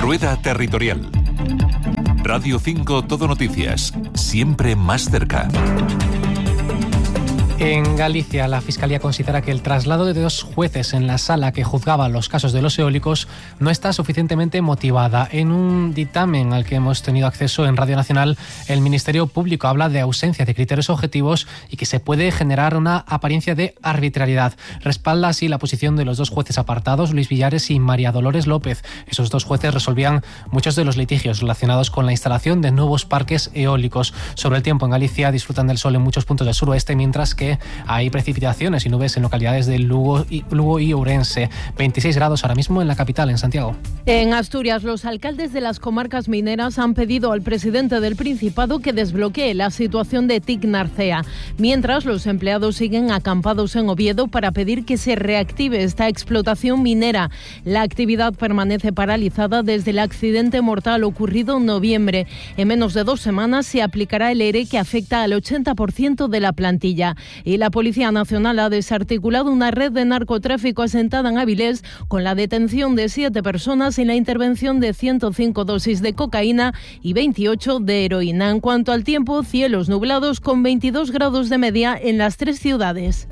Rueda Territorial. Radio 5 Todo Noticias, siempre más cerca. En Galicia, la Fiscalía considera que el traslado de 2 jueces en la sala que juzgaba los casos de los eólicos no está suficientemente motivada. En un dictamen al que hemos tenido acceso en Radio Nacional, el Ministerio Público habla de ausencia de criterios objetivos y que se puede generar una apariencia de arbitrariedad. Respalda así la posición de los 2 jueces apartados, Luis Villares y María Dolores López. Esos 2 jueces resolvían muchos de los litigios relacionados con la instalación de nuevos parques eólicos. Sobre el tiempo, en Galicia disfrutan del sol en muchos puntos del suroeste, mientras que hay precipitaciones y nubes en localidades de Lugo y Ourense. 26 grados ahora mismo en la capital, en Santiago. En Asturias, los alcaldes de las comarcas mineras han pedido al presidente del Principado que desbloquee la situación de TIC Narcea, mientras los empleados siguen acampados en Oviedo para pedir que se reactive esta explotación minera. La actividad permanece paralizada desde el accidente mortal ocurrido en noviembre. En menos de 2 semanas se aplicará el ERE que afecta al 80% de la plantilla. Y la Policía Nacional ha desarticulado una red de narcotráfico asentada en Avilés con la detención de 7 personas y la intervención de 105 dosis de cocaína y 28 de heroína. En cuanto al tiempo, cielos nublados con 22 grados de media en las 3 ciudades.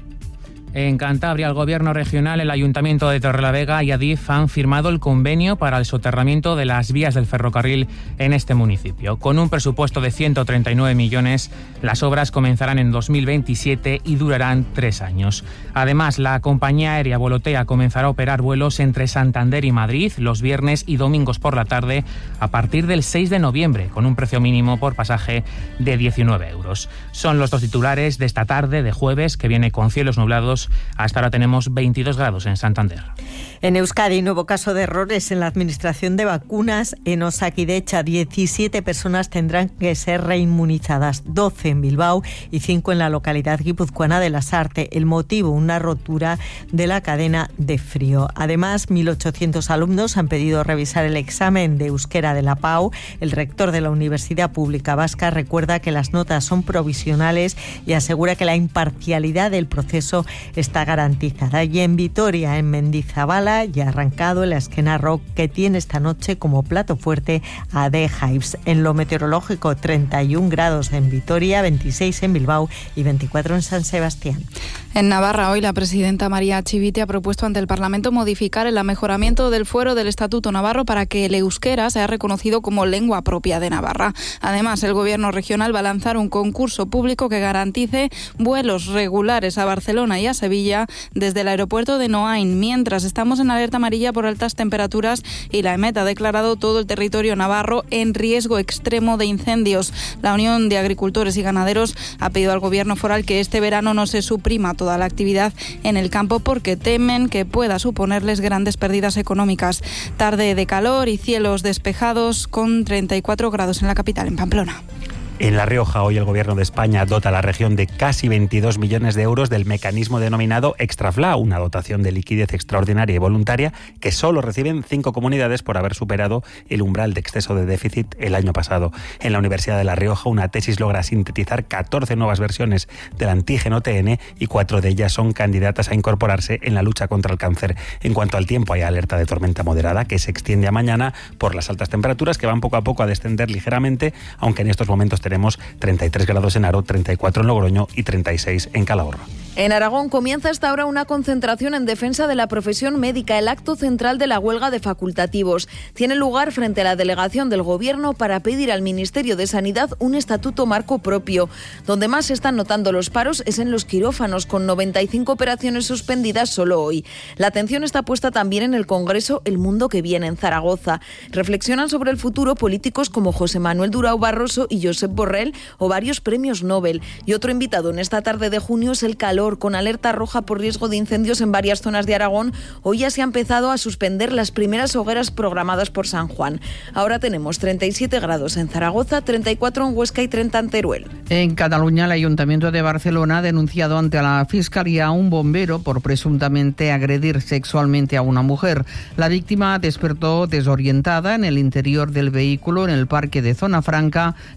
En Cantabria, el Gobierno regional, el Ayuntamiento de Torrelavega y Adif han firmado el convenio para el soterramiento de las vías del ferrocarril en este municipio. Con un presupuesto de 139 millones, las obras comenzarán en 2027 y durarán 3 años. Además, la compañía aérea Volotea comenzará a operar vuelos entre Santander y Madrid los viernes y domingos por la tarde a partir del 6 de noviembre, con un precio mínimo por pasaje de 19 euros. Son los 2 titulares de esta tarde de jueves, que viene con cielos nublados. Hasta ahora tenemos 22 grados en Santander. En Euskadi, nuevo caso de errores en la administración de vacunas. En Osakidecha, 17 personas tendrán que ser reinmunizadas, 12 en Bilbao y 5 en la localidad guipuzcoana de Lasarte. El motivo, una rotura de la cadena de frío. Además, 1.800 alumnos han pedido revisar el examen de euskera de la PAU. El rector de la Universidad Pública Vasca recuerda que las notas son provisionales y asegura que la imparcialidad del proceso está garantizada. Y en Vitoria, en Mendizabala, ya ha arrancado el Esquena Rock, que tiene esta noche como plato fuerte a The Hives. En lo meteorológico, 31 grados en Vitoria, 26 en Bilbao y 24 en San Sebastián. En Navarra, hoy la presidenta María Chivite ha propuesto ante el Parlamento modificar el amejoramiento del fuero del Estatuto Navarro para que el euskera sea reconocido como lengua propia de Navarra. Además, el Gobierno regional va a lanzar un concurso público que garantice vuelos regulares a Barcelona y a Sevilla desde el aeropuerto de Noain, mientras estamos en alerta amarilla por altas temperaturas y la EMET ha declarado todo el territorio navarro en riesgo extremo de incendios. La Unión de Agricultores y Ganaderos ha pedido al Gobierno foral que este verano no se suprima toda la actividad en el campo porque temen que pueda suponerles grandes pérdidas económicas. Tarde de calor y cielos despejados con 34 grados en la capital, en Pamplona. En La Rioja, hoy el Gobierno de España dota a la región de casi 22 millones de euros del mecanismo denominado Extrafla, una dotación de liquidez extraordinaria y voluntaria que solo reciben 5 comunidades por haber superado el umbral de exceso de déficit el año pasado. En la Universidad de La Rioja, una tesis logra sintetizar 14 nuevas versiones del antígeno TN y 4 de ellas son candidatas a incorporarse en la lucha contra el cáncer. En cuanto al tiempo, hay alerta de tormenta moderada que se extiende a mañana por las altas temperaturas que van poco a poco a descender ligeramente, aunque en estos momentos tenemos 33 grados en Haro, 34 en Logroño y 36 en Calahorra. En Aragón comienza hasta ahora una concentración en defensa de la profesión médica. El acto central de la huelga de facultativos tiene lugar frente a la delegación del Gobierno para pedir al Ministerio de Sanidad un estatuto marco propio. Donde más se están notando los paros es en los quirófanos, con 95 operaciones suspendidas solo hoy. La atención está puesta también en el Congreso El Mundo que Viene en Zaragoza. Reflexionan sobre el futuro políticos como José Manuel Durão Barroso y Josep Borrell o varios premios Nobel. Y otro invitado en esta tarde de junio es el calor, con alerta roja por riesgo de incendios en varias zonas de Aragón. Hoy ya se ha empezado a suspender las primeras hogueras programadas por San Juan. Ahora tenemos 37 grados en Zaragoza, 34 en Huesca y 30 en Teruel. En Cataluña, el Ayuntamiento de Barcelona ha denunciado ante la Fiscalía a un bombero por presuntamente agredir sexualmente a una mujer. La víctima despertó desorientada en el interior del vehículo en el parque de Zona Franca, llamó a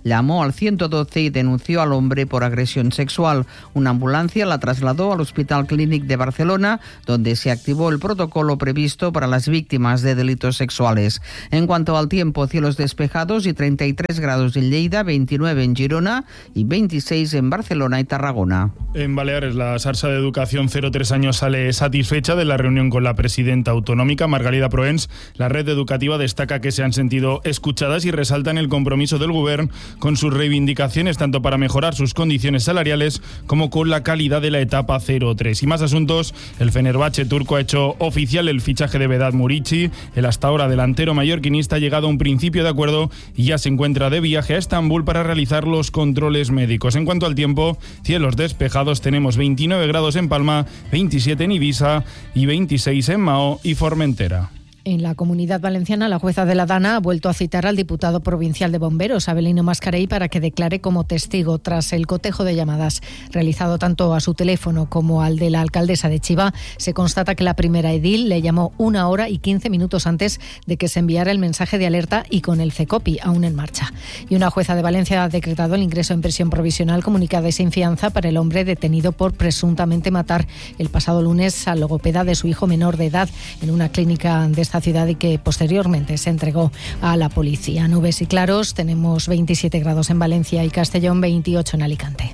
al 112 y denunció al hombre por agresión sexual. Una ambulancia la trasladó al Hospital Clínic de Barcelona, donde se activó el protocolo previsto para las víctimas de delitos sexuales. En cuanto al tiempo, cielos despejados y 33 grados en Lleida, 29 en Girona y 26 en Barcelona y Tarragona. En Baleares, la Sarsa de Educación 0-3 años sale satisfecha de la reunión con la presidenta autonómica, Margalida Proens. La red educativa destaca que se han sentido escuchadas y resaltan el compromiso del Gobierno con sus reivindicaciones, tanto para mejorar sus condiciones salariales como con la calidad de la etapa 0-3. Y más asuntos, el Fenerbahce turco ha hecho oficial el fichaje de Vedat Murici. El hasta ahora delantero mallorquinista ha llegado a un principio de acuerdo y ya se encuentra de viaje a Estambul para realizar los controles médicos. En cuanto al tiempo, cielos despejados, tenemos 29 grados en Palma, 27 en Ibiza y 26 en Mao y Formentera. En la Comunidad Valenciana, la jueza de la Dana ha vuelto a citar al diputado provincial de Bomberos, Abelino Mascarell, para que declare como testigo tras el cotejo de llamadas realizado tanto a su teléfono como al de la alcaldesa de Chiva. Se constata que la primera edil le llamó 1 hora y 15 minutos antes de que se enviara el mensaje de alerta y con el CECOPI aún en marcha. Y una jueza de Valencia ha decretado el ingreso en prisión provisional comunicada y sin fianza para el hombre detenido por presuntamente matar el pasado lunes al logopeda de su hijo menor de edad en una clínica de esta ciudad y que posteriormente se entregó a la policía. Nubes y claros, tenemos 27 grados en Valencia y Castellón, 28 en Alicante.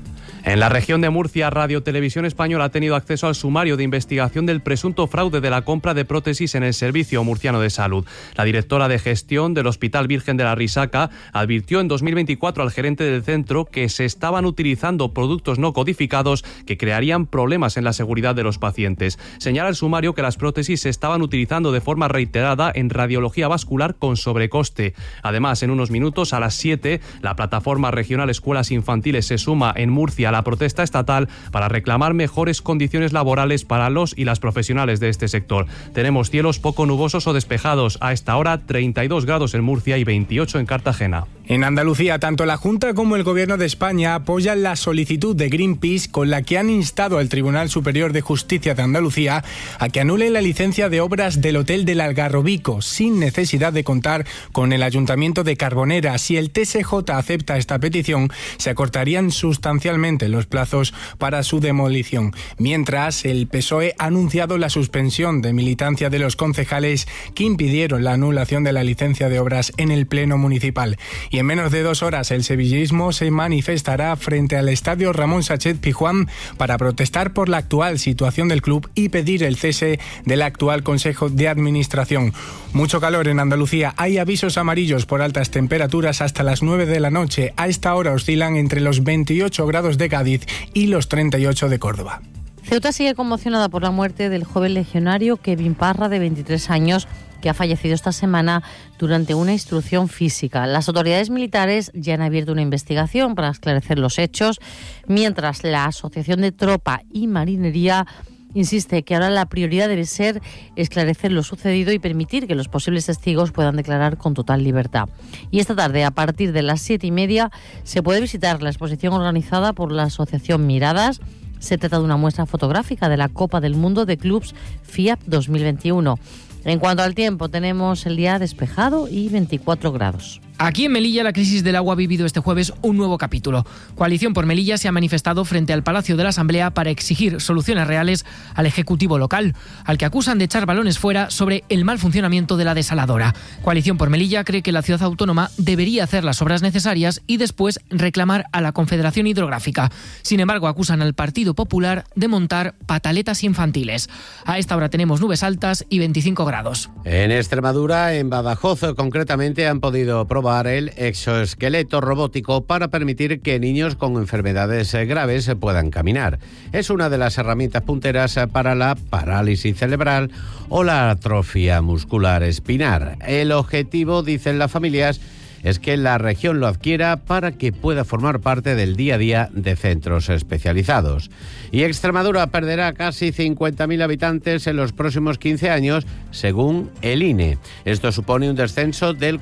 En la región de Murcia, Radio Televisión Española ha tenido acceso al sumario de investigación del presunto fraude de la compra de prótesis en el Servicio Murciano de Salud. La directora de gestión del Hospital Virgen de la Risaca advirtió en 2024 al gerente del centro que se estaban utilizando productos no codificados que crearían problemas en la seguridad de los pacientes. Señala el sumario que las prótesis se estaban utilizando de forma reiterada en radiología vascular con sobrecoste. Además, en unos minutos, a las 7, la plataforma regional Escuelas Infantiles se suma en Murcia a la protesta estatal para reclamar mejores condiciones laborales para los y las profesionales de este sector. Tenemos cielos poco nubosos o despejados. A esta hora, 32 grados en Murcia y 28 en Cartagena. En Andalucía, tanto la Junta como el Gobierno de España apoyan la solicitud de Greenpeace con la que han instado al Tribunal Superior de Justicia de Andalucía a que anule la licencia de obras del Hotel del Algarrobico sin necesidad de contar con el Ayuntamiento de Carbonera. Si el TSJ acepta esta petición, se acortarían sustancialmente los plazos para su demolición. Mientras, el PSOE ha anunciado la suspensión de militancia de los concejales que impidieron la anulación de la licencia de obras en el Pleno Municipal. Y en menos de 2 horas el sevillismo se manifestará frente al estadio Ramón Sánchez Pizjuán para protestar por la actual situación del club y pedir el cese del actual Consejo de Administración. Mucho calor en Andalucía. Hay avisos amarillos por altas temperaturas hasta las 9 de la noche. A esta hora oscilan entre los 28 grados de Cádiz y los 38 de Córdoba. Ceuta sigue conmocionada por la muerte del joven legionario Kevin Parra, de 23 años, que ha fallecido esta semana durante una instrucción física. Las autoridades militares ya han abierto una investigación para esclarecer los hechos, mientras la Asociación de Tropa y Marinería insiste que ahora la prioridad debe ser esclarecer lo sucedido y permitir que los posibles testigos puedan declarar con total libertad. Y esta tarde, a partir de las 7:30, se puede visitar la exposición organizada por la Asociación Miradas. Se trata de una muestra fotográfica de la Copa del Mundo de Clubs FIAP 2021. En cuanto al tiempo, tenemos el día despejado y 24 grados. Aquí en Melilla, la crisis del agua ha vivido este jueves un nuevo capítulo. Coalición por Melilla se ha manifestado frente al Palacio de la Asamblea para exigir soluciones reales al Ejecutivo local, al que acusan de echar balones fuera sobre el mal funcionamiento de la desaladora. Coalición por Melilla cree que la ciudad autónoma debería hacer las obras necesarias y después reclamar a la Confederación Hidrográfica. Sin embargo, acusan al Partido Popular de montar pataletas infantiles. A esta hora tenemos nubes altas y 25 grados. En Extremadura, en Badajoz concretamente, han podido probar el exoesqueleto robótico para permitir que niños con enfermedades graves puedan caminar. Es una de las herramientas punteras para la parálisis cerebral o la atrofia muscular espinar. El objetivo, dicen las familias, es que la región lo adquiera para que pueda formar parte del día a día de centros especializados. Y Extremadura perderá casi 50.000 habitantes en los próximos 15 años, según el INE. Esto supone un descenso del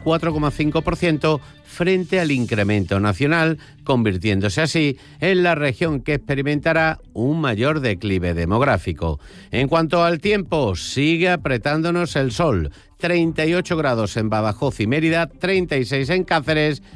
4,5% frente al incremento nacional, convirtiéndose así en la región que experimentará un mayor declive demográfico. En cuanto al tiempo, sigue apretándonos el sol. 38 grados en Badajoz y Mérida, 36 en Cáceres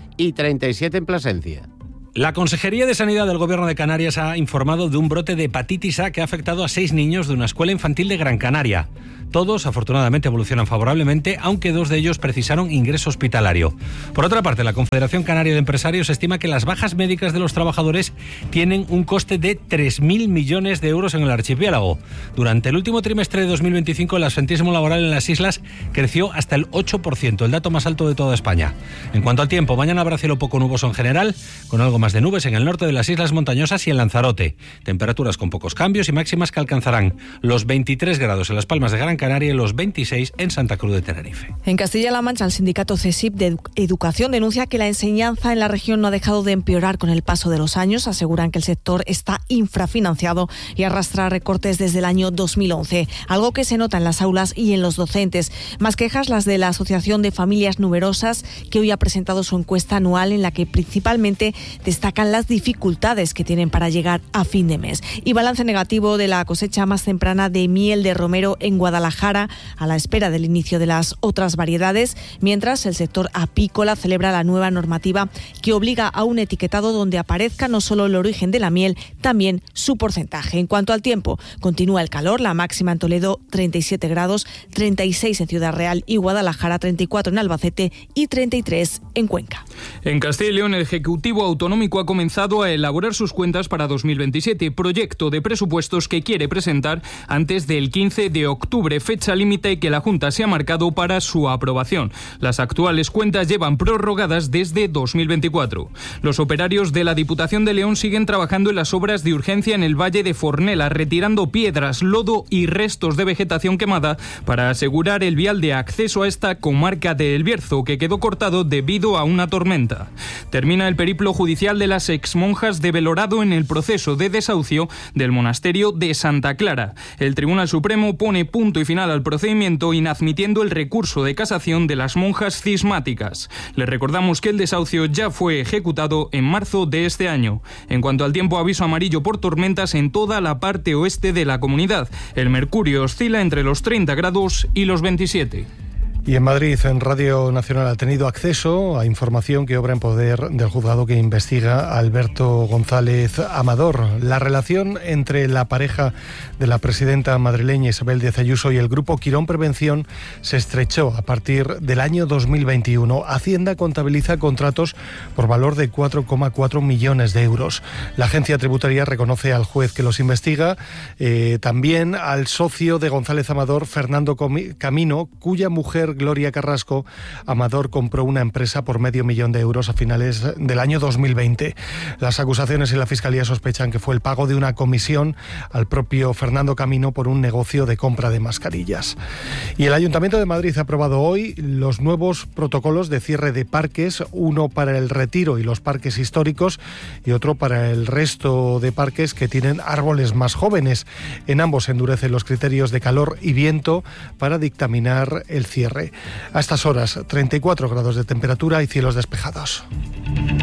y 37 en Plasencia. La Consejería de Sanidad del Gobierno de Canarias ha informado de un brote de hepatitis A que ha afectado a 6 niños de una escuela infantil de Gran Canaria. Todos, afortunadamente, evolucionan favorablemente, aunque 2 de ellos precisaron ingreso hospitalario. Por otra parte, la Confederación Canaria de Empresarios estima que las bajas médicas de los trabajadores tienen un coste de 3.000 millones de euros en el archipiélago. Durante el último trimestre de 2025, el absentismo laboral en las islas creció hasta el 8%, el dato más alto de toda España. En cuanto al tiempo, mañana habrá cielo poco nuboso en general, con algo más de nubes en el norte de las islas montañosas y en Lanzarote. Temperaturas con pocos cambios y máximas que alcanzarán los 23 grados en Las Palmas de Gran Canaria y los 26 en Santa Cruz de Tenerife. En Castilla-La Mancha, el sindicato CESIP de Educación denuncia que la enseñanza en la región no ha dejado de empeorar con el paso de los años. Aseguran que el sector está infrafinanciado y arrastra recortes desde el año 2011, algo que se nota en las aulas y en los docentes. Más quejas las de la Asociación de Familias Numerosas, que hoy ha presentado su encuesta anual en la que principalmente destacan las dificultades que tienen para llegar a fin de mes. Y balance negativo de la cosecha más temprana de miel de romero en Guadalajara, a la espera del inicio de las otras variedades, mientras el sector apícola celebra la nueva normativa que obliga a un etiquetado donde aparezca no solo el origen de la miel, también su porcentaje. En cuanto al tiempo, continúa el calor, la máxima en Toledo 37 grados, 36 en Ciudad Real y Guadalajara, 34 en Albacete y 33 en Cuenca. En Castilla y León, el Ejecutivo Autonómico ha comenzado a elaborar sus cuentas para 2027, proyecto de presupuestos que quiere presentar antes del 15 de octubre, fecha límite que la Junta se ha marcado para su aprobación. Las actuales cuentas llevan prorrogadas desde 2024. Los operarios de la Diputación de León siguen trabajando en las obras de urgencia en el Valle de Fornela, retirando piedras, lodo y restos de vegetación quemada para asegurar el vial de acceso a esta comarca de El Bierzo, que quedó cortado debido a una tormenta. Termina el periplo judicial de las exmonjas de Belorado en el proceso de desahucio del monasterio de Santa Clara. El Tribunal Supremo pone punto y final al procedimiento, inadmitiendo el recurso de casación de las monjas cismáticas. Les recordamos que el desahucio ya fue ejecutado en marzo de este año. En cuanto al tiempo, aviso amarillo por tormentas en toda la parte oeste de la comunidad. El mercurio oscila entre los 30 grados y los 27. Y en Madrid, en Radio Nacional, ha tenido acceso a información que obra en poder del juzgado que investiga a Alberto González Amador. La relación entre la pareja de la presidenta madrileña Isabel Díaz Ayuso y el grupo Quirón Prevención se estrechó a partir del año 2021. Hacienda contabiliza contratos por valor de 4,4 millones de euros. La agencia tributaria reconoce al juez que los investiga, también al socio de González Amador, Fernando Camino, cuya mujer Gloria Carrasco Amador compró una empresa por $500,000 de euros a finales del año 2020. Las acusaciones en la Fiscalía sospechan que fue el pago de una comisión al propio Fernando Camino por un negocio de compra de mascarillas. Y el Ayuntamiento de Madrid ha aprobado hoy los nuevos protocolos de cierre de parques, uno para el Retiro y los parques históricos y otro para el resto de parques que tienen árboles más jóvenes. En ambos se endurecen los criterios de calor y viento para dictaminar el cierre. A estas horas, 34 grados de temperatura y cielos despejados.